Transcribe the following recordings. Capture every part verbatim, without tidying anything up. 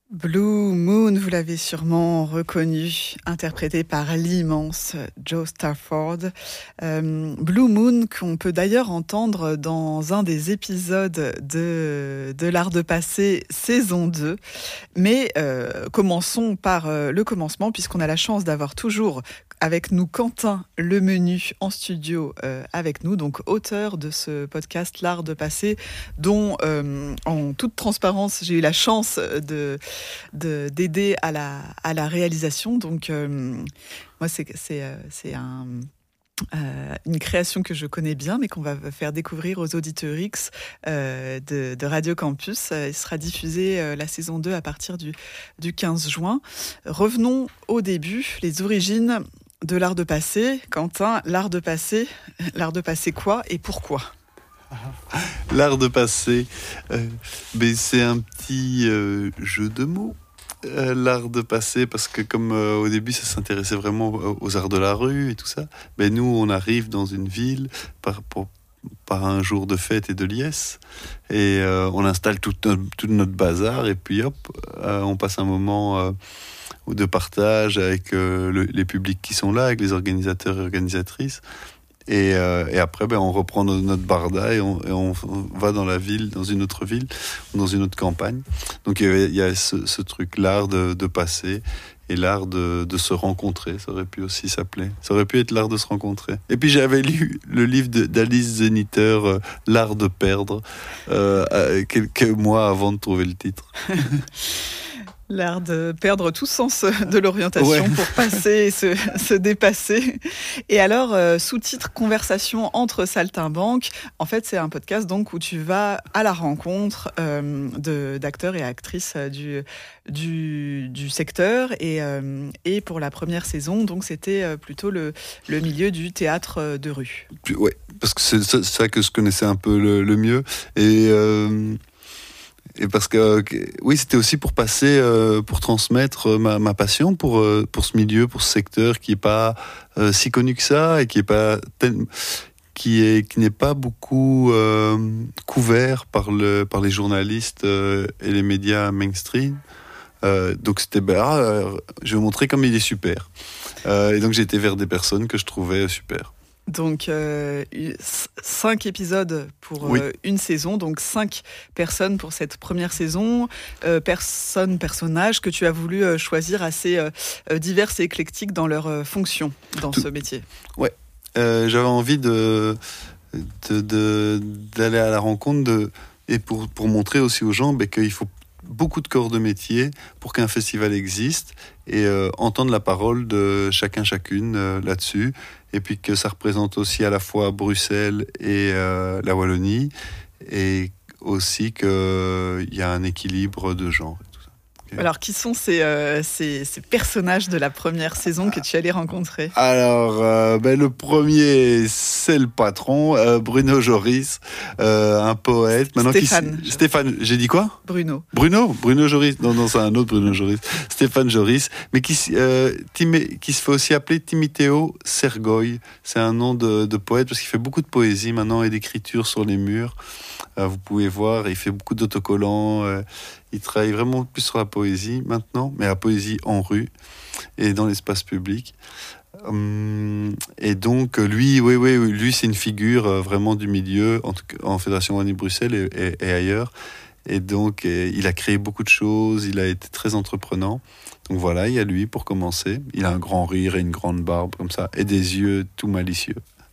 Blue Moon, vous l'avez sûrement reconnu, interprété par l'immense Joe Stafford. Euh, Blue Moon, qu'on peut d'ailleurs entendre dans un des épisodes de, de l'Art de passer, saison deux. Mais euh, commençons par euh, le commencement, puisqu'on a la chance d'avoir toujours avec nous Quentin Lemenu en studio euh, avec nous, donc auteur de ce podcast L'Art de passer, dont euh, en toute transparence j'ai eu la chance de, de d'aider à la à la réalisation. Donc euh, moi c'est c'est c'est un Euh, une création que je connais bien, mais qu'on va faire découvrir aux auditeurs X euh, de, de Radio Campus. Il sera diffusé euh, la saison deux à partir du, du quinze juin. Revenons au début, les origines de l'art de passer. Quentin, l'art de passer, l'art de passer quoi et pourquoi ? L'art de passer, euh, ben c'est un petit euh, jeu de mots. Euh, l'art de passer, parce que comme euh, au début ça s'intéressait vraiment aux arts de la rue et tout ça, ben nous on arrive dans une ville par, pour, par un jour de fête et de liesse et euh, on installe tout notre, tout notre bazar et puis hop, euh, on passe un moment euh, de partage avec euh, le, les publics qui sont là, avec les organisateurs et organisatrices. Et, euh, et après, ben, on reprend notre, notre barda et on, et on va dans la ville, dans une autre ville, dans une autre campagne. Donc il y a, il y a ce, ce truc, l'art de, de passer et l'art de, de se rencontrer. Ça aurait pu aussi s'appeler. Ça aurait pu être l'art de se rencontrer. Et puis j'avais lu le livre de, d'Alice Zeniter, euh, L'art de perdre, euh, quelques mois avant de trouver le titre. L'art de perdre tout sens de l'orientation ouais. pour passer et se, se dépasser. Et alors, euh, sous-titre Conversation entre saltimbanques. En fait, c'est un podcast donc où tu vas à la rencontre euh, de, d'acteurs et actrices du, du, du secteur. Et, euh, et pour la première saison, donc c'était plutôt le, le milieu du théâtre de rue. Ouais, parce que c'est ça, ça que je connaissais un peu le, le mieux. Et... Euh... Et parce que, oui, c'était aussi pour passer, euh, pour transmettre ma, ma passion pour, euh, pour ce milieu, pour ce secteur qui n'est pas euh, si connu que ça et qui est pas tel, qui est, qui n'est pas beaucoup euh, couvert par, le, par les journalistes euh, et les médias mainstream. Euh, donc c'était, ben, ah, je vais vous montrer comme il est super. Euh, et donc j'ai été vers des personnes que je trouvais super. Donc, euh, cinq épisodes pour oui. euh, une saison, donc cinq personnes pour cette première saison, euh, personnes, personnages que tu as voulu euh, choisir assez euh, divers et éclectiques dans leurs euh, fonctions dans Tout. ce métier. Ouais, euh, j'avais envie de, de, de, d'aller à la rencontre de, et pour, pour montrer aussi aux gens ben, qu'il faut beaucoup de corps de métier pour qu'un festival existe et euh, entendre la parole de chacun chacune euh, là-dessus et puis que ça représente aussi à la fois Bruxelles et euh, la Wallonie et aussi qu'il y a un équilibre de genre. Okay. Alors, qui sont ces, euh, ces, ces personnages de la première saison que tu allais rencontrer ? Alors, euh, ben, le premier, c'est le patron, euh, Bruno Joris, euh, un poète. Maintenant, Stéphane. Qui, Stéphane, j'ai dit quoi ? Bruno. Bruno Bruno Joris. Non, non, c'est un autre Bruno Joris. Stéphane Joris, mais qui, euh, Timé, qui se fait aussi appeler Timoteo Sergoy. C'est un nom de, de poète parce qu'il fait beaucoup de poésie maintenant et d'écriture sur les murs. Euh, vous pouvez voir, il fait beaucoup d'autocollants. Euh, il travaille vraiment plus sur la poésie maintenant, mais la poésie en rue et dans l'espace public. Hum, et donc, lui, oui, oui, oui, lui, c'est une figure euh, vraiment du milieu, en, tout cas, en Fédération Wallonie-Bruxelles et, et, et ailleurs. Et donc, et, il a créé beaucoup de choses, il a été très entreprenant. Donc voilà, il y a lui pour commencer. Il a un grand rire et une grande barbe comme ça, et des yeux tout malicieux.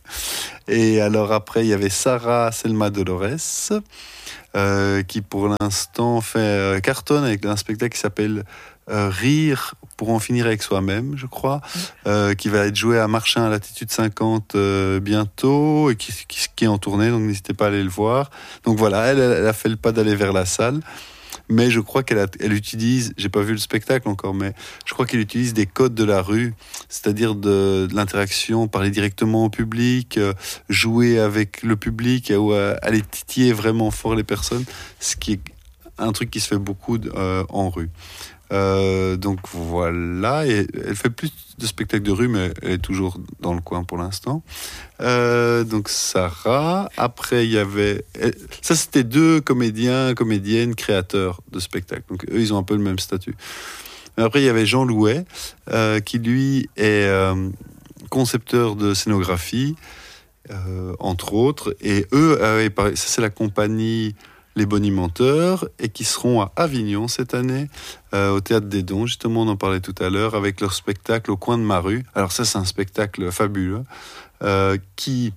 Et alors après, il y avait Sarah Selma Dolores, euh, qui pour l'instant fait euh, cartonne avec un spectacle qui s'appelle euh, Rire pour en finir avec soi-même, je crois, euh, qui va être joué à Marchin à Latitude cinquante euh, bientôt, et qui, qui, qui est en tournée, donc n'hésitez pas à aller le voir. Donc voilà, elle, elle a fait le pas d'aller vers la salle. Mais je crois qu'elle a, elle utilise, j'ai pas vu le spectacle encore, mais je crois qu'elle utilise des codes de la rue, c'est-à-dire de, de l'interaction, parler directement au public, euh, jouer avec le public, ou euh, aller titiller vraiment fort les personnes, ce qui est un truc qui se fait beaucoup euh, en rue. Euh, donc voilà, et elle fait plus de spectacles de rue, mais elle est toujours dans le coin pour l'instant. Euh, donc Sarah, après il y avait... Ça c'était deux comédiens, comédiennes, créateurs de spectacles. Donc eux, ils ont un peu le même statut. Après il y avait Jean Louet, euh, qui lui est euh, concepteur de scénographie, euh, entre autres. Et eux, euh, ça c'est la compagnie... Les Bonimenteurs, et qui seront à Avignon cette année, euh, au Théâtre des Dons, justement, on en parlait tout à l'heure, avec leur spectacle Au coin de ma rue. Alors ça, c'est un spectacle fabuleux, euh, qui...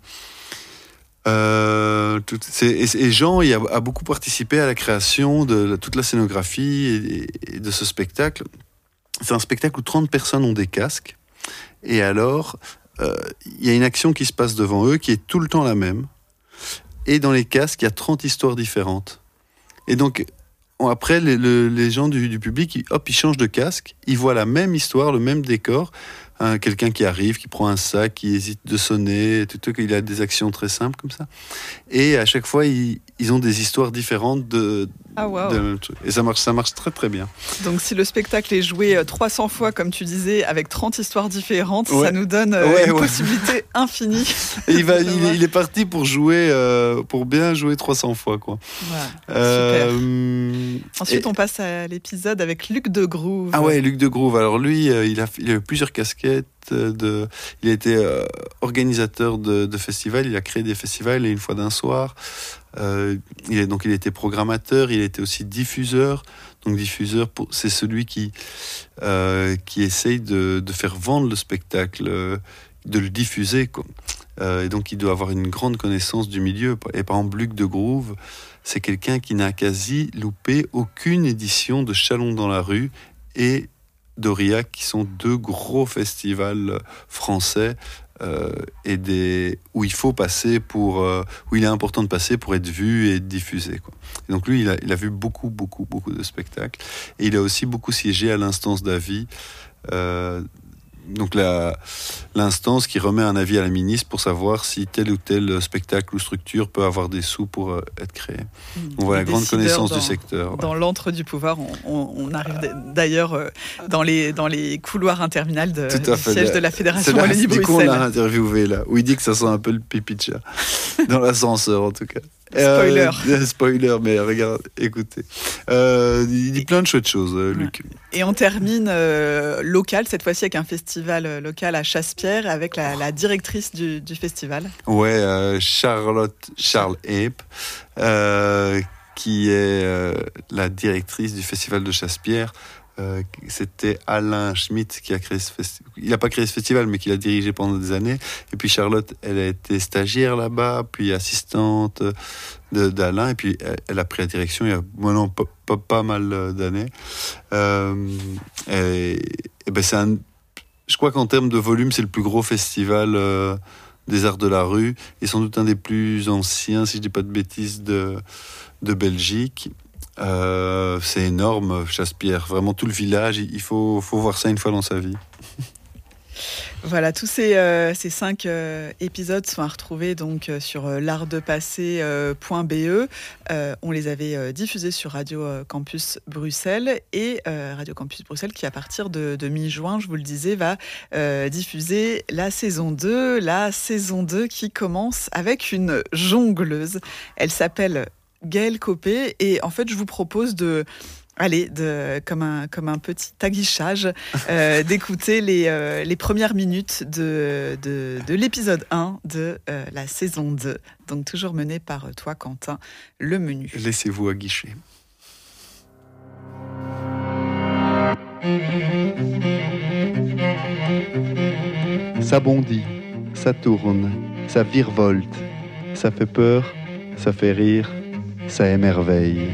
Euh, tout, c'est, et, et Jean il a, a beaucoup participé à la création de la, toute la scénographie et, et de ce spectacle. C'est un spectacle où trente personnes ont des casques, et alors, euh, il y a une action qui se passe devant eux, qui est tout le temps la même. Et dans les casques, il y a trente histoires différentes. Et donc, après, les, le, les gens du, du public, ils, hop, ils changent de casque, ils voient la même histoire, le même décor. Hein, quelqu'un qui arrive, qui prend un sac, qui hésite de sonner, tout, tout, il a des actions très simples comme ça. Et à chaque fois, ils, ils ont des histoires différentes de, ah, wow. de même truc. Et ça marche, ça marche très très bien. Donc si le spectacle est joué trois cents fois, comme tu disais, avec trente histoires différentes, ouais. ça nous donne ouais, une ouais. possibilité infinie. Et il, va, il, il est parti pour jouer, euh, pour bien jouer trois cents fois, quoi. Ouais, euh, super. Ensuite, et... on passe à l'épisode avec Luc de Groove. Ah ouais, Luc de Groove. Alors lui, euh, il, a, il a eu plusieurs casquettes. De, il a été euh, organisateur de, de festivals, il a créé des festivals et une fois d'un soir. Euh, il est, donc il était programmateur, il était aussi diffuseur. Donc diffuseur, pour, c'est celui qui, euh, qui essaye de, de faire vendre le spectacle, euh, de le diffuser, quoi. Euh, et donc il doit avoir une grande connaissance du milieu. Et par exemple, Luc de Groove, c'est quelqu'un qui n'a quasi loupé aucune édition de Chalon dans la rue et d'Aurillac, qui sont deux gros festivals français euh, et des, où il faut passer pour, euh, où il est important de passer pour être vu et être diffusé, quoi. Et donc lui, il a, il a vu beaucoup, beaucoup, beaucoup de spectacles et il a aussi beaucoup siégé à l'instance d'avis. Euh, donc la, l'instance qui remet un avis à la ministre pour savoir si tel ou tel spectacle ou structure peut avoir des sous pour euh, être créé. Mmh. On voit la grande connaissance dans, du secteur. Dans ouais. l'antre du pouvoir, on, on, on arrive d'ailleurs euh, dans, les, dans les couloirs interminales de, du fait. siège de la Fédération Wallonie-Bruxelles. Du coup, on l'a interviewé là, où il dit que ça sent un peu le pipi de chat. Dans l'ascenseur, en tout cas. Spoiler. Euh, spoiler, mais regarde, écoutez. Euh, il dit plein de chouettes choses, euh, Luc. Et on termine euh, local, cette fois-ci avec un festival local à Chassepierre, avec la, la directrice du, du festival. Ouais, euh, Charlotte Charles Epp, euh, qui est euh, la directrice du festival de Chassepierre. Euh, c'était Alain Schmitt qui a créé ce festival. Il n'a pas créé ce festival, mais qui l'a dirigé pendant des années. Et puis Charlotte, elle a été stagiaire là-bas, puis assistante de, d'Alain, et puis elle, elle a pris la direction il y a maintenant pas, pas, pas mal d'années. Euh, et, et ben c'est un, je crois qu'en termes de volume, c'est le plus gros festival euh, des arts de la rue, et sans doute un des plus anciens, si je ne dis pas de bêtises, de, de Belgique. Euh, c'est énorme, Chassepierre. Vraiment tout le village, il faut, faut voir ça une fois dans sa vie. Voilà, tous ces, euh, ces cinq euh, épisodes sont à retrouver donc euh, sur euh, l'artdepasser point b e. Euh, on les avait euh, diffusés sur Radio Campus Bruxelles et euh, Radio Campus Bruxelles qui, à partir de, de mi-juin, je vous le disais, va euh, diffuser la saison deux. La saison deux qui commence avec une jongleuse. Elle s'appelle Gaëlle Copé, et en fait je vous propose de, allez, de, comme, un, comme un petit aguichage, euh, d'écouter les, euh, les premières minutes de, de, de l'épisode un de euh, la saison deux, donc toujours mené par toi Quentin, le menu. Laissez-vous aguicher. Ça bondit, ça tourne, ça virevolte, ça fait peur, ça fait rire, ça émerveille.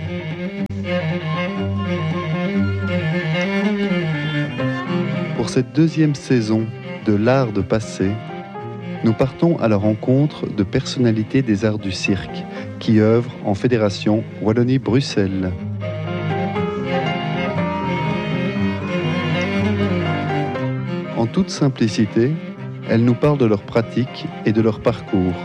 Pour cette deuxième saison de l'art de passer, nous partons à la rencontre de personnalités des arts du cirque qui œuvrent en Fédération Wallonie-Bruxelles. En toute simplicité, elles nous parlent de leur pratique et de leur parcours.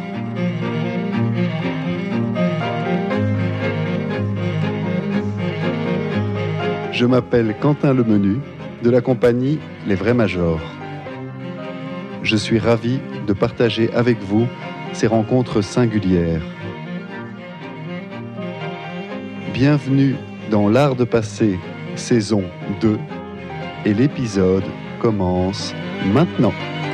Je m'appelle Quentin Lemenu, de la compagnie Les Vrais Majors. Je suis ravi de partager avec vous ces rencontres singulières. Bienvenue dans l'Art de passer, saison deux, et l'épisode commence maintenant.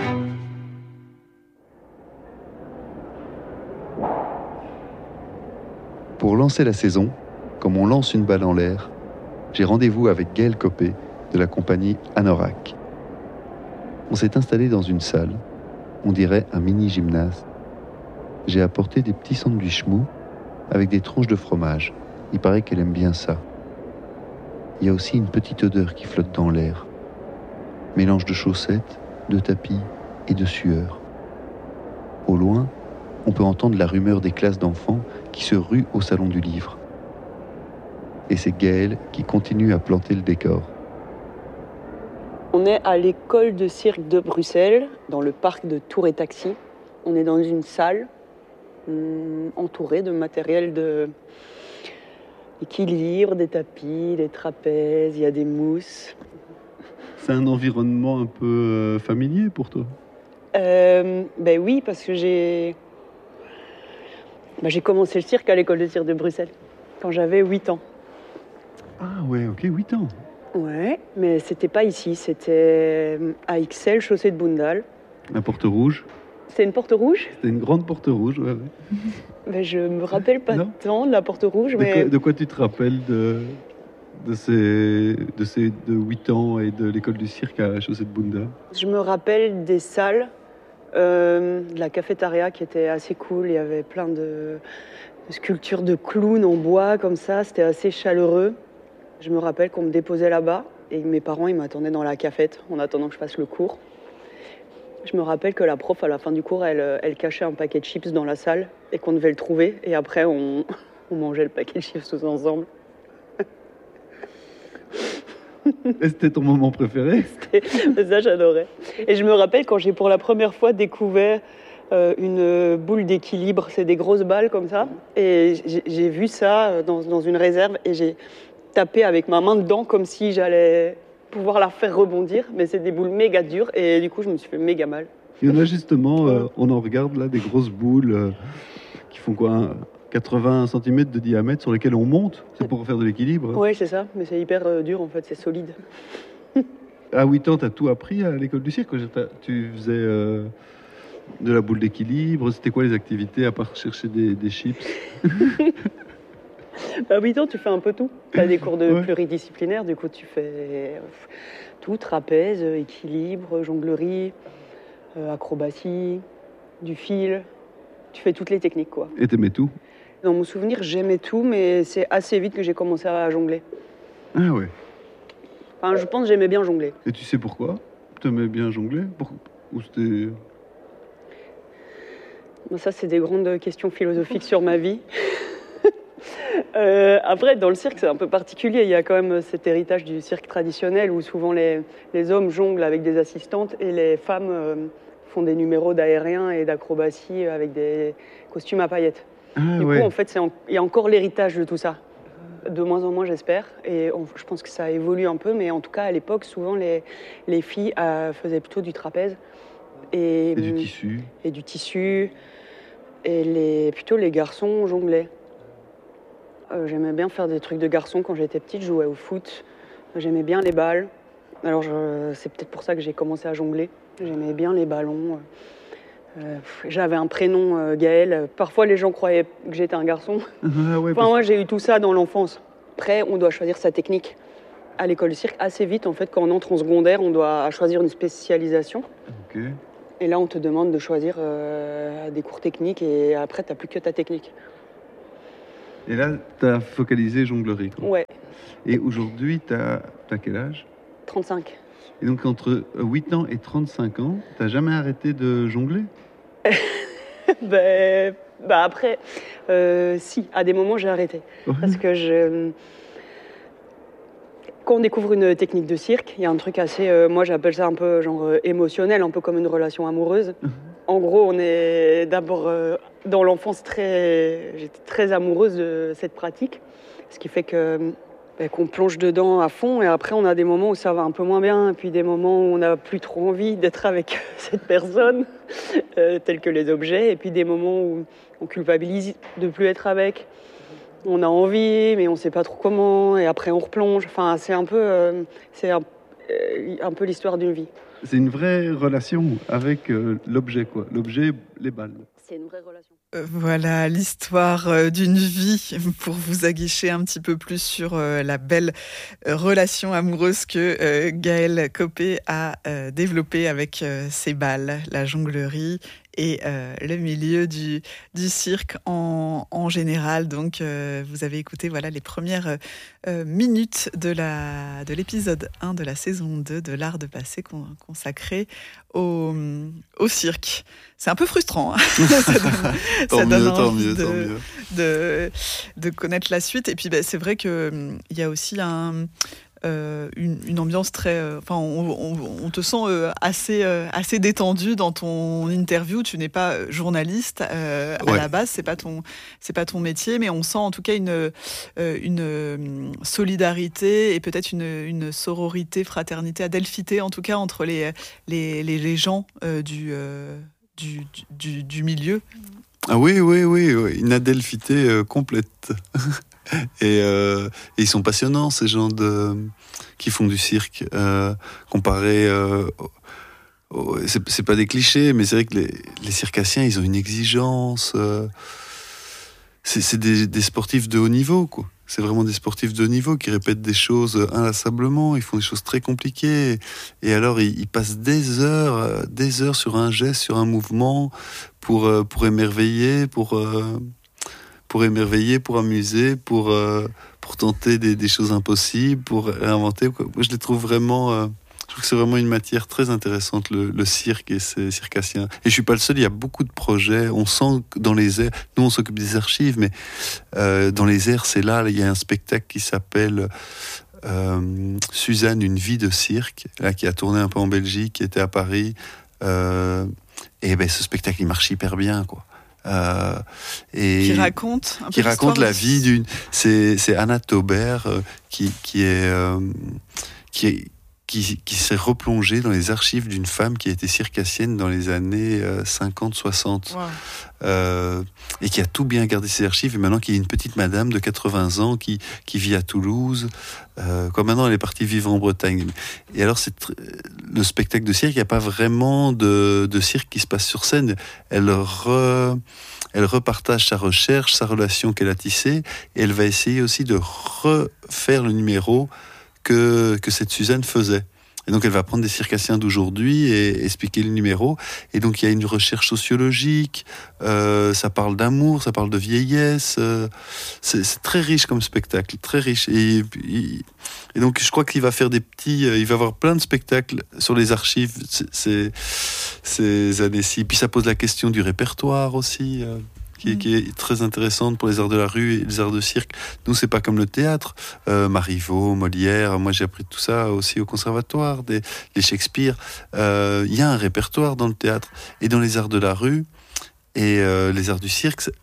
Pour lancer la saison, comme on lance une balle en l'air, j'ai rendez-vous avec Gaël Copé de la compagnie Anorak. On s'est installé dans une salle, on dirait un mini-gymnase. J'ai apporté des petits sandwichs mous avec des tranches de fromage. Il paraît qu'elle aime bien ça. Il y a aussi une petite odeur qui flotte dans l'air. Mélange de chaussettes, de tapis et de sueur. Au loin, on peut entendre la rumeur des classes d'enfants qui se ruent au salon du livre. Et c'est Gaël qui continue à planter le décor. On est à l'école de cirque de Bruxelles, dans le parc de Tour et Taxi. On est dans une salle hum, entourée de matériel de équilibre, des tapis, des trapèzes, il y a des mousses. C'est un environnement un peu euh, familier pour toi? euh, Ben oui, parce que j'ai... Ben, j'ai commencé le cirque à l'école de cirque de Bruxelles, quand j'avais huit ans. Ah ouais, ok, huit ans. Ouais, mais c'était pas ici, c'était à Ixelles, chaussée de Boundal. La porte rouge? C'était une porte rouge? C'était une grande porte rouge, ouais. ouais. Ben, je me rappelle pas Non. tant de la porte rouge, De, mais... quoi, de quoi tu te rappelles de, de, ces, de ces de huit ans et de l'école du cirque à la chaussée de Boundal? Je me rappelle des salles, euh, de la cafétéria qui était assez cool. Il y avait plein de, de sculptures de clowns en bois comme ça. C'était assez chaleureux. Je me rappelle qu'on me déposait là-bas et mes parents ils m'attendaient dans la cafette en attendant que je fasse le cours. Je me rappelle que la prof à la fin du cours elle, elle cachait un paquet de chips dans la salle et qu'on devait le trouver et après on, on mangeait le paquet de chips tous ensemble. Et c'était ton moment préféré? C'était... Ça, j'adorais. Et je me rappelle quand j'ai pour la première fois découvert euh, une boule d'équilibre, c'est des grosses balles comme ça, et j'ai, j'ai vu ça dans, dans une réserve et j'ai tapé avec ma main dedans comme si j'allais pouvoir la faire rebondir, mais c'est des boules méga dures et du coup je me suis fait méga mal. Il y en a justement, euh, on en regarde là, des grosses boules euh, qui font quoi, hein, quatre-vingts centimètres de diamètre sur lesquelles on monte, c'est pour faire de l'équilibre. Hein. Oui, c'est ça, mais c'est hyper euh, dur en fait, c'est solide. À huit ans, tu as tout appris à l'école du cirque? Tu faisais euh, de la boule d'équilibre, c'était quoi les activités à part chercher des, des chips? À huit ans, tu fais un peu tout. Tu as des cours de Ouais. pluridisciplinaire, du coup tu fais tout, trapèze, équilibre, jonglerie, euh, acrobatie, du fil. Tu fais toutes les techniques quoi. Et t'aimais tout? Dans mon souvenir, j'aimais tout, mais c'est assez vite que j'ai commencé à jongler. Ah ouais. Enfin, je pense que j'aimais bien jongler. Et tu sais pourquoi? T'aimais bien jongler? Pour... Ou c'était... Bon, ça, c'est des grandes questions philosophiques sur ma vie. euh, après, dans le cirque, c'est un peu particulier. Il y a quand même cet héritage du cirque traditionnel où souvent les, les hommes jonglent avec des assistantes et les femmes euh, font des numéros d'aérien et d'acrobatie avec des costumes à paillettes. Ah Du ouais. coup, en fait, c'est en... il y a encore l'héritage de tout ça. De moins en moins, j'espère. Et on... je pense que ça évolue un peu. Mais en tout cas, à l'époque, souvent, les, les filles euh, faisaient plutôt du trapèze. Et, Et du tissu. Et du tissu. Et les... plutôt les garçons jonglaient. Euh, j'aimais bien faire des trucs de garçons quand j'étais petite. Je jouais au foot. J'aimais bien les balles. Alors, je... c'est peut-être pour ça que j'ai commencé à jongler. J'aimais bien les ballons. Euh, j'avais un prénom, euh, Gaël. Parfois, les gens croyaient que j'étais un garçon. Ah ouais, Enfin, parce... moi, j'ai eu tout ça dans l'enfance. Après, on doit choisir sa technique. À l'école de cirque, assez vite, en fait, quand on entre en secondaire, on doit choisir une spécialisation. Ok. Et là, on te demande de choisir euh, des cours techniques et après, tu n'as plus que ta technique. Et là, t'as focalisé jonglerie, quoi. Ouais, Et aujourd'hui, t'as as quel âge? trente-cinq. Et donc, entre huit ans et trente-cinq ans, t'as jamais arrêté de jongler? ben, bah après, euh, si, à des moments, j'ai arrêté. Ouais. Parce que je... Quand on découvre une technique de cirque, il y a un truc assez, euh, moi j'appelle ça un peu genre euh, émotionnel, un peu comme une relation amoureuse. En gros, on est d'abord euh, dans l'enfance très, j'étais très amoureuse de cette pratique, ce qui fait que ben, qu'on plonge dedans à fond. Et après, on a des moments où ça va un peu moins bien. Et puis des moments où on n'a plus trop envie d'être avec cette personne, euh, tels que les objets. Et puis des moments où on culpabilise de plus être avec. On a envie, mais on ne sait pas trop comment. Et après, on replonge. Enfin, c'est un peu, euh, c'est un, euh, un peu l'histoire d'une vie. C'est une vraie relation avec euh, l'objet, quoi. L'objet, les balles. C'est une vraie relation. Voilà l'histoire d'une vie pour vous aguicher un petit peu plus sur la belle relation amoureuse que Gaël Copé a développée avec ses balles, la jonglerie et euh, le milieu du, du cirque en, en général. Donc, euh, vous avez écouté voilà, les premières euh, minutes de, la, de l'épisode un de la saison deux de l'art de passer con, consacré au, au cirque. C'est un peu frustrant. Hein. ça donne, tant ça donne mieux, envie tant mieux, de, tant mieux. De, de connaître la suite. Et puis, bah, c'est vrai qu'il y a aussi un... Euh, une, une ambiance très... Euh, enfin, on, on, on te sent euh, assez, euh, assez détendu dans ton interview. Tu n'es pas journaliste euh, à ouais. la base, c'est pas ton, c'est pas ton métier, mais on sent en tout cas une, euh, une solidarité et peut-être une, une sororité, fraternité, adelphité en tout cas entre les, les, les, les gens euh, du, euh, du, du, du milieu. Ah oui, oui, oui, oui. Une adelphité euh, complète. Et, euh, et ils sont passionnants, ces gens de, qui font du cirque. Euh, comparé, euh, au, c'est, c'est pas des clichés, mais c'est vrai que les, les circassiens, ils ont une exigence. Euh, c'est c'est des, des sportifs de haut niveau, quoi. C'est vraiment des sportifs de haut niveau qui répètent des choses inlassablement. Ils font des choses très compliquées. Et alors, ils, ils passent des heures, des heures sur un geste, sur un mouvement, pour, pour émerveiller, pour... Euh, pour émerveiller, pour amuser, pour, euh, pour tenter des, des choses impossibles, pour réinventer. Moi, je les trouve vraiment... Euh, je trouve que c'est vraiment une matière très intéressante, le, le cirque et ces circassiens. Et je suis pas le seul, il y a beaucoup de projets. On sent que dans les airs... Nous, on s'occupe des archives, mais euh, dans les airs, c'est là, il y a un spectacle qui s'appelle... Euh, Suzanne, une vie de cirque, là, qui a tourné un peu en Belgique, qui était à Paris. Euh, et ben, ce spectacle, il marche hyper bien, quoi. Euh, et qui raconte un qui peu raconte la de... vie d'une c'est c'est Anna Taubert euh, qui qui est euh, qui est qui qui s'est replongée dans les archives d'une femme qui a été circassienne dans les années euh, cinquante soixante wow. euh, et qui a tout bien gardé ses archives et maintenant qui est une petite madame de quatre-vingts ans qui qui vit à Toulouse. Euh, quoi, maintenant elle est partie vivre en Bretagne. Et alors c'est tr... le spectacle de cirque, il n'y a pas vraiment de, de cirque qui se passe sur scène. Elle re... elle repartage sa recherche, sa relation qu'elle a tissée, et elle va essayer aussi de refaire le numéro que, que cette Suzanne faisait. Et donc elle va prendre des circassiens d'aujourd'hui et expliquer le numéro. Et donc il y a une recherche sociologique, euh, ça parle d'amour, ça parle de vieillesse. Euh, c'est, c'est très riche comme spectacle, très riche. Et, et, et donc je crois qu'il va faire des petits, euh, il va avoir plein de spectacles sur les archives ces, ces années-ci. Puis ça pose la question du répertoire aussi. Euh. Qui est, qui est très intéressante pour les arts de la rue et les arts de cirque. Nous, c'est pas comme le théâtre. Euh, Marivaux, Molière, moi j'ai appris tout ça aussi au conservatoire, des, les Shakespeare. Il euh, y a un répertoire dans le théâtre et dans les arts de la rue et euh, les arts du cirque, ça,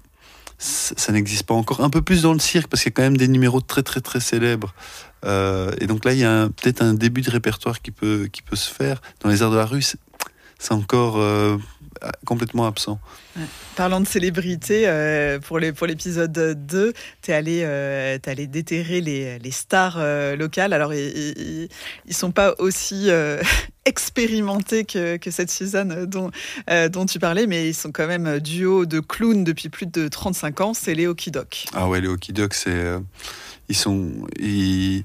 ça n'existe pas encore. Un peu plus dans le cirque parce qu'il y a quand même des numéros très très très célèbres. Euh, et donc là, il y a un, peut-être un début de répertoire qui peut, qui peut se faire. Dans les arts de la rue, c'est, c'est encore... Euh, complètement absent. Ouais. Parlant de célébrité, euh, pour, les, pour l'épisode deux, tu es allé, euh, t'es allé déterrer les, les stars euh, locales. Alors, ils ne sont pas aussi euh, expérimentés que, que cette Suzanne dont, euh, dont tu parlais, mais ils sont quand même duo de clowns depuis plus de trente-cinq ans. C'est les Okidoks. Ah ouais, les Okidoks, c'est... Euh, ils sont... Ils...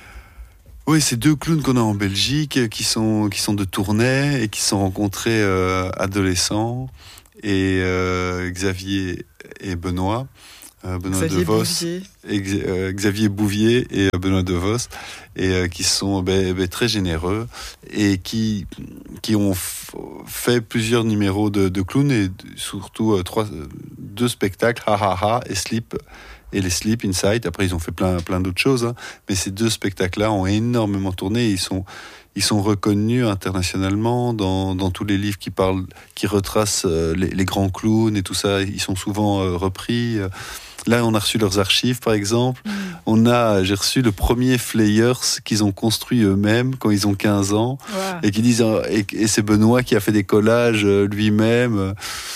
Oui, c'est deux clowns qu'on a en Belgique qui sont, qui sont de Tournai et qui se sont rencontrés euh, adolescents. Et euh, Xavier et Benoît. Euh, Benoît Xavier Devos. Bouvier. Et, euh, Xavier Bouvier et euh, Benoît Devos. Et euh, qui sont ben, ben, très généreux. Et qui, qui ont f- fait plusieurs numéros de, de clowns. Et surtout euh, trois, deux spectacles, Ha Ha Ha et Slip. et les Sleep Inside. Après, ils ont fait plein, plein d'autres choses, hein. Mais ces deux spectacles-là ont énormément tourné. Ils sont, ils sont reconnus internationalement dans, dans tous les livres qui parlent, qui retracent euh, les, les grands clowns et tout ça. Ils sont souvent euh, repris. Là, on a reçu leurs archives, par exemple. Mmh. On a, j'ai reçu le premier Flyers qu'ils ont construit eux-mêmes quand ils ont quinze ans. Wow. Et qui disent, et, et c'est Benoît qui a fait des collages lui-même.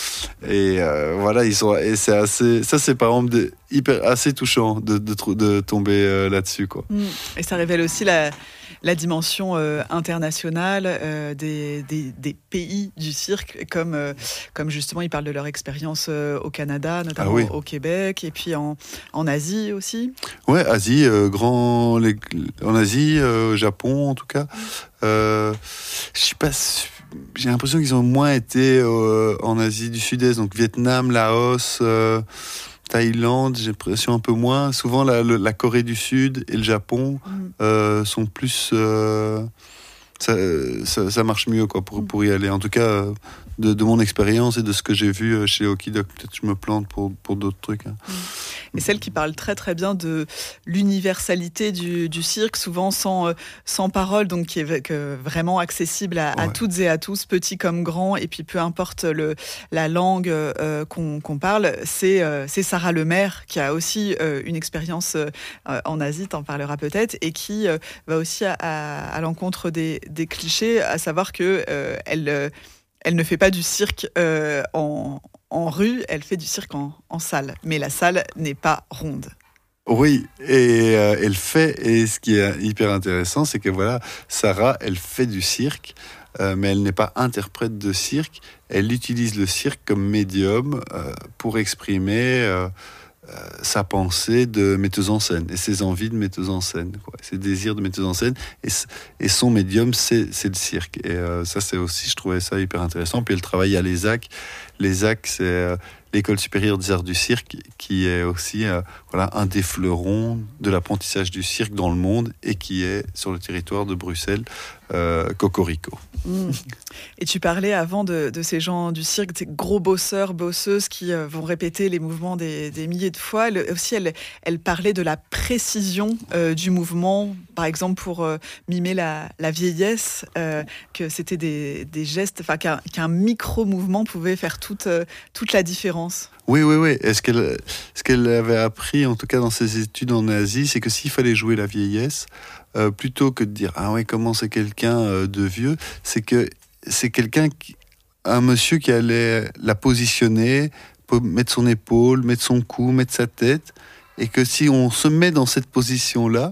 Et euh, voilà, ils sont, et c'est assez, ça c'est par exemple de, hyper, assez touchant de, de, de tomber euh, là-dessus, quoi. Mmh. Et ça révèle aussi la, la dimension euh, internationale euh, des, des, des pays du cirque, comme, euh, comme justement ils parlent de leur expérience euh, au Canada, notamment ah oui. au Québec, et puis en, en Asie aussi. Ouais, Asie, euh, grand, les, en Asie, euh, Japon en tout cas. Euh, je sais pas, j'ai l'impression qu'ils ont moins été euh, en Asie du Sud-Est, donc Vietnam, Laos. Euh, Thaïlande, j'ai l'impression un peu moins. Souvent, la, la Corée du Sud et le Japon mmh. euh, sont plus... Euh, ça, ça, ça marche mieux quoi, pour, pour y aller. En tout cas, de, de mon expérience et de ce que j'ai vu chez Okie Doc. Peut-être que je me plante pour, pour d'autres trucs. Hein. Et celle qui parle très très bien de l'universalité du, du cirque, souvent sans, sans parole, donc qui est que vraiment accessible à, ouais. à toutes et à tous, petits comme grands, et puis peu importe le, la langue euh, qu'on, qu'on parle, c'est, euh, c'est Sarah Lemaire, qui a aussi euh, une expérience euh, en Asie, t'en parleras peut-être, et qui euh, va aussi à, à, à l'encontre des, des clichés, à savoir qu'elle euh, elle, elle ne fait pas du cirque euh, en... en rue, elle fait du cirque en, en salle. Mais la salle n'est pas ronde. Oui, et euh, elle fait, et ce qui est hyper intéressant, c'est que voilà, Sarah, elle fait du cirque, euh, mais elle n'est pas interprète de cirque. Elle utilise le cirque comme médium euh, pour exprimer euh, euh, sa pensée de metteuse en scène, et ses envies de metteuse en scène, quoi, ses désirs de metteuse en scène, et, et son médium, c'est, c'est le cirque. Et euh, ça, c'est aussi, je trouvais ça hyper intéressant. Puis elle travaille à l'E S A C. L'E S A C, c'est euh, l'École supérieure des arts du cirque, qui est aussi euh, voilà, un des fleurons de l'apprentissage du cirque dans le monde, et qui est sur le territoire de Bruxelles, euh, Cocorico. Mmh. Et tu parlais avant de, de ces gens du cirque, ces gros bosseurs, bosseuses qui euh, vont répéter les mouvements des, des milliers de fois. Elle, aussi, elle, elle parlait de la précision euh, du mouvement, par exemple pour euh, mimer la, la vieillesse, euh, que c'était des, des gestes, enfin qu'un, qu'un micro-mouvement pouvait faire toute, euh, toute la différence. Oui, oui, oui. Et ce qu'elle, ce qu'elle avait appris, en tout cas dans ses études en Asie, c'est que s'il fallait jouer la vieillesse, euh, plutôt que de dire « Ah ouais, comment c'est quelqu'un euh, de vieux », c'est que c'est quelqu'un, qui, un monsieur qui allait la positionner, mettre son épaule, mettre son cou, mettre sa tête, et que si on se met dans cette position-là,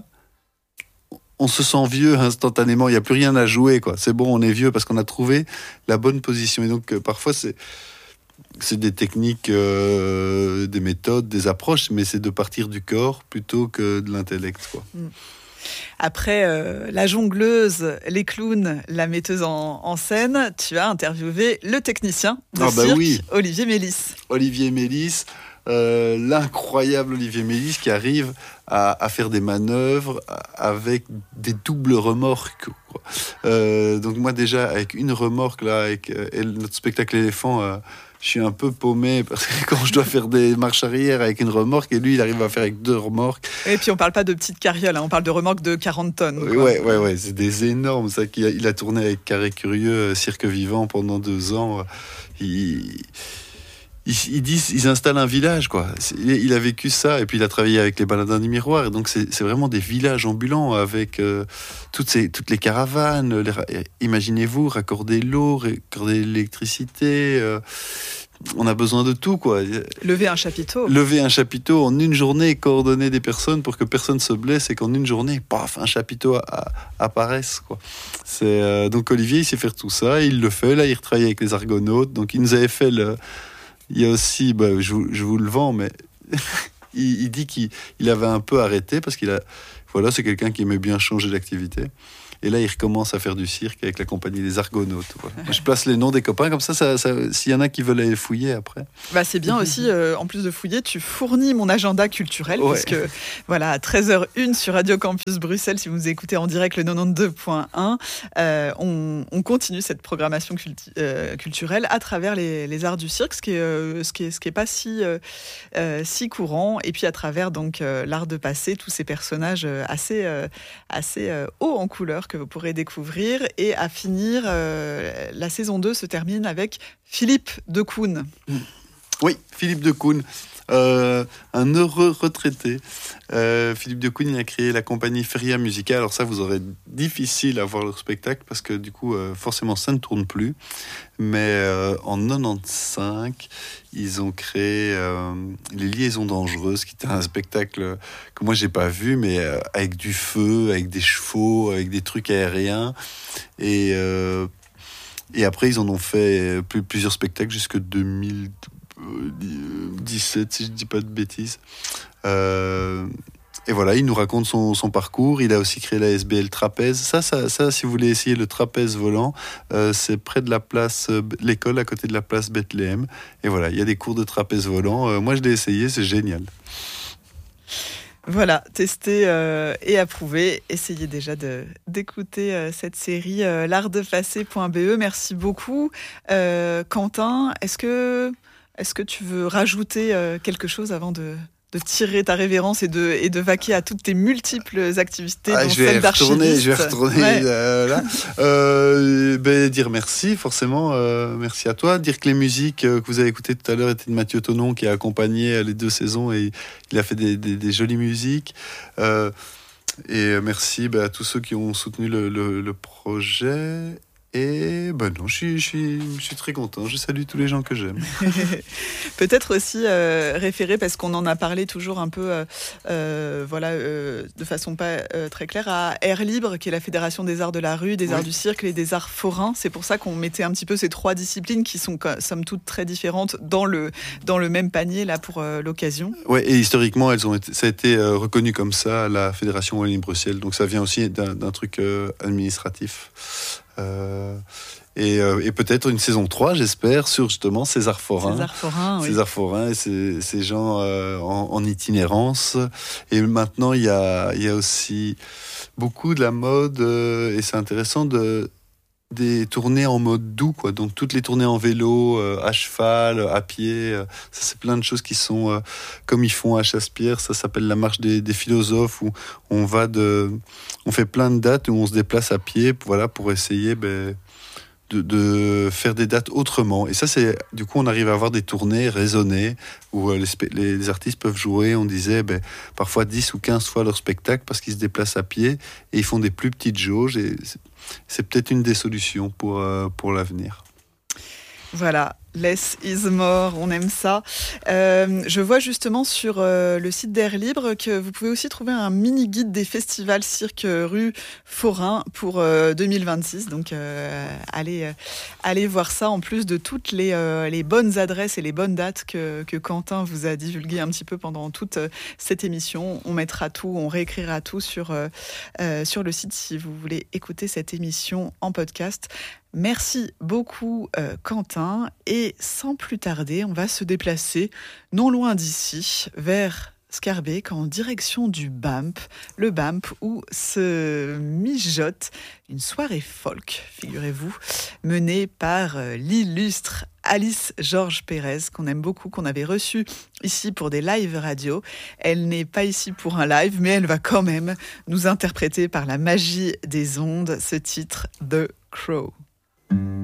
on se sent vieux instantanément, il n'y a plus rien à jouer, quoi. C'est bon, on est vieux parce qu'on a trouvé la bonne position. Et donc, euh, parfois, c'est... C'est des techniques, euh, des méthodes, des approches, mais c'est de partir du corps plutôt que de l'intellect, quoi. Après euh, la jongleuse, les clowns, la metteuse en, en scène, tu as interviewé le technicien de ah bah cirque, oui. Olivier Mélis. Olivier Mélis, euh, l'incroyable Olivier Mélis qui arrive à, à faire des manœuvres avec des doubles remorques, quoi. Euh, donc moi déjà, avec une remorque, là, avec euh, notre spectacle éléphant... Euh, je suis un peu paumé parce que quand je dois faire des marches arrière avec une remorque, et lui, il arrive à faire avec deux remorques. Et puis, on parle pas de petites carrioles, hein, on parle de remorques de quarante tonnes. Quoi. Ouais, ouais, ouais, c'est des énormes. Ça, qu'il a, il a tourné avec Carré Curieux, Cirque Vivant pendant deux ans. Il, il, ils disent, ils installent un village, quoi. Il a vécu ça, et puis il a travaillé avec les Baladins du Miroir, et donc c'est, c'est vraiment des villages ambulants avec euh, toutes, ces, toutes les caravanes. Les, imaginez-vous, raccorder l'eau, raccorder l'électricité. Euh, on a besoin de tout, quoi. Lever un chapiteau. Lever un chapiteau en une journée, coordonner des personnes pour que personne se blesse, et qu'en une journée, paf, un chapiteau a, a, apparaisse, quoi. C'est, euh, donc Olivier, il sait faire tout ça, il le fait. Là, il retravaille avec les Argonautes, donc il nous avait fait le... Il y a aussi, bah, je, vous, je vous le vends, mais il, il dit qu'il il avait un peu arrêté parce qu'il a, voilà, c'est quelqu'un qui aimait bien changer d'activité. Et là, il recommence à faire du cirque avec la compagnie des Argonautes. Voilà. Je place les noms des copains, comme ça, ça, ça s'il y en a qui veulent aller fouiller après. Bah, c'est bien aussi, euh, en plus de fouiller, tu fournis mon agenda culturel, ouais. puisque voilà, à treize heures une sur Radio Campus Bruxelles, si vous écoutez en direct le quatre-vingt-douze point un, euh, on, on continue cette programmation culti- euh, culturelle à travers les, les arts du cirque, ce qui est, euh, ce qui est, ce qui est pas si, euh, euh, si courant, et puis à travers donc euh, l'art de passer, tous ces personnages assez, euh, assez euh, hauts en couleur que vous pourrez découvrir. Et à finir, euh, la saison deux se termine avec Philippe Decoune. Oui, Philippe Decoune, euh, un heureux retraité. Euh, Philippe Decoune, il a créé la compagnie Feria Musica. Alors ça, vous aurez difficile à voir leur spectacle parce que du coup, euh, forcément, ça ne tourne plus. Mais euh, en quatre-vingt-quinze, ils ont créé euh, Les Liaisons Dangereuses, qui était un spectacle que moi, j'ai pas vu, mais euh, avec du feu, avec des chevaux, avec des trucs aériens. Et, euh, et après, ils en ont fait plus, plusieurs spectacles jusqu'en deux mille dix-sept, si je ne dis pas de bêtises. Euh, et voilà, il nous raconte son, son parcours. Il a aussi créé la S B L Trapèze. Ça, ça, ça si vous voulez essayer le trapèze volant, euh, c'est près de la place, euh, l'école, à côté de la place Bethléem. Et voilà, il y a des cours de trapèze volant. Euh, moi, je l'ai essayé, c'est génial. Voilà, testé euh, et approuvé. Essayez déjà de, d'écouter euh, cette série euh, l'art de passer point b e. Merci beaucoup. Euh, Quentin, est-ce que, est-ce que tu veux rajouter euh, quelque chose avant de, de tirer ta révérence et de, et de vaquer à toutes tes multiples activités, ah, dont je vais celle d'archiviste. retourner, je vais retourner ouais. euh, là. Euh, ben, dire merci, forcément, euh, merci à toi. Dire que les musiques euh, que vous avez écoutées tout à l'heure étaient de Mathieu Tonon, qui a accompagné les deux saisons et il a fait des, des, des jolies musiques. Euh, et merci ben, à tous ceux qui ont soutenu le, le, le projet. Et ben non, je suis, je, suis, je suis très content. Je salue tous les gens que j'aime. Peut-être aussi euh, référer, parce qu'on en a parlé toujours un peu, euh, euh, voilà, euh, de façon pas euh, très claire, à Air Libre, qui est la Fédération des arts de la rue, des oui. arts du cirque et des arts forains. C'est pour ça qu'on mettait un petit peu ces trois disciplines qui sont, somme toute, très différentes dans le, dans le même panier là pour euh, l'occasion. Ouais, et historiquement, elles ont été, ça a été euh, reconnu comme ça à la Fédération Wallonie-Bruxelles. Donc ça vient aussi d'un, d'un truc euh, administratif. Euh, et, euh, et peut-être une saison trois, j'espère, sur justement César Forain. César Forain, oui. César Forain et ces, ces gens euh, en, en itinérance. Et maintenant, il y a, il y a aussi beaucoup de la mode, euh, et c'est intéressant, de, des tournées en mode doux, quoi. Donc toutes les tournées en vélo, euh, à cheval, à pied, euh, ça c'est plein de choses qui sont euh, comme ils font à Chasse-Pierre. Ça s'appelle la marche des, des philosophes, où on va de, on fait plein de dates où on se déplace à pied, voilà, pour essayer ben, de, de faire des dates autrement. Et ça, c'est du coup on arrive à avoir des tournées raisonnées où euh, les, les artistes peuvent jouer. On disait ben, parfois dix ou quinze fois leur spectacle parce qu'ils se déplacent à pied et ils font des plus petites jauges. Et c'est, c'est peut-être une des solutions pour, euh, pour l'avenir. Voilà, less is more, on aime ça. Euh, je vois justement sur euh, le site d'Air Libre que vous pouvez aussi trouver un mini-guide des festivals cirque rue Forain pour euh, deux mille vingt-six. Donc euh, allez, euh, allez voir ça, en plus de toutes les, euh, les bonnes adresses et les bonnes dates que, que Quentin vous a divulguées un petit peu pendant toute euh, cette émission. On mettra tout, on réécrira tout sur, euh, euh, sur le site si vous voulez écouter cette émission en podcast. Merci beaucoup euh, Quentin, et sans plus tarder, on va se déplacer non loin d'ici, vers Schaerbeek, en direction du B A M P, le B A M P où se mijote une soirée folk, figurez-vous, menée par euh, l'illustre Alice Georges Pérez, qu'on aime beaucoup, qu'on avait reçue ici pour des live radio. Elle n'est pas ici pour un live, mais elle va quand même nous interpréter par la magie des ondes ce titre, The Crow.